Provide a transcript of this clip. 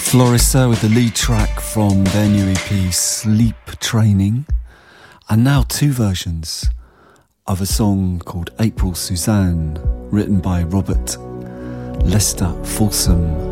Florissa with the lead track from their new EP Sleep Training, and now two versions of a song called April Suzanne, written by Robert Lester Folsom